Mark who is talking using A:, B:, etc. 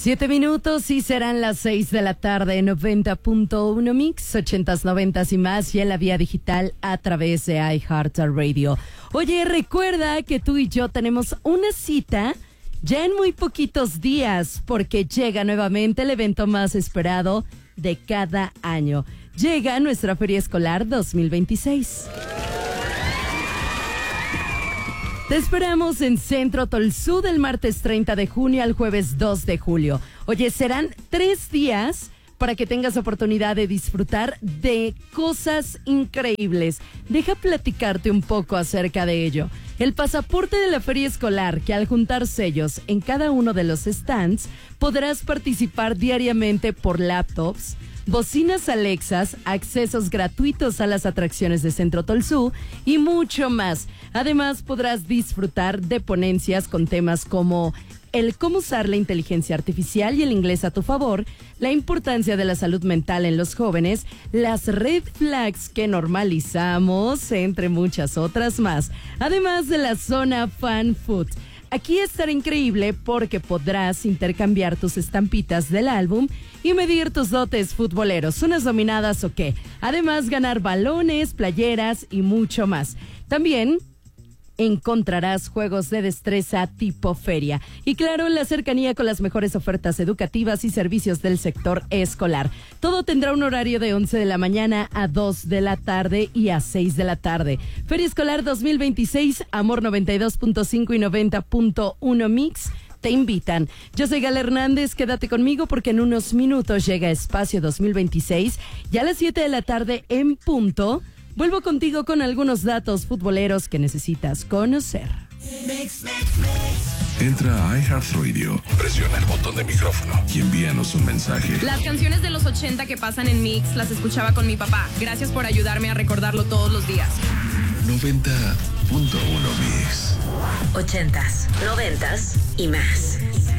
A: 7 minutos y serán las 6 de la tarde, 90.1 Mix, 80s, 90s y más, y en la vía digital a través de iHeartRadio. Oye, recuerda que tú y yo tenemos una cita ya en muy poquitos días, porque llega nuevamente el evento más esperado de cada año. Llega nuestra Feria Escolar 2026. Te esperamos en Centro Tolsú del martes 30 de junio al jueves 2 de julio. Oye, serán 3 días para que tengas oportunidad de disfrutar de cosas increíbles. Deja platicarte un poco acerca de ello. El pasaporte de la Feria Escolar, que al juntar sellos en cada uno de los stands, podrás participar diariamente por laptops, bocinas Alexas, accesos gratuitos a las atracciones de Centro Tolsú y mucho más. Además, podrás disfrutar de ponencias con temas como el cómo usar la inteligencia artificial y el inglés a tu favor, la importancia de la salud mental en los jóvenes, las red flags que normalizamos, entre muchas otras más. Además de la zona Fan Food. Aquí estará increíble porque podrás intercambiar tus estampitas del álbum y medir tus dotes futboleros, unas dominadas o qué. Además, ganar balones, playeras y mucho más. También encontrarás juegos de destreza tipo feria. Y claro, la cercanía con las mejores ofertas educativas y servicios del sector escolar. Todo tendrá un horario de 11 de la mañana a 2 de la tarde y a 6 de la tarde. Feria Escolar 2026, Amor 92.5 y 90.1 Mix te invitan. Yo soy Gala Hernández, quédate conmigo porque en unos minutos llega Espacio 2026 y a las 7 de la tarde en punto vuelvo contigo con algunos datos futboleros que necesitas conocer.
B: Entra a iHeartRadio, presiona el botón de micrófono y envíanos un mensaje.
C: Las canciones de los 80 que pasan en Mix las escuchaba con mi papá. Gracias por ayudarme a recordarlo todos los días.
B: 90.1 Mix.
D: 80s, 90s y más.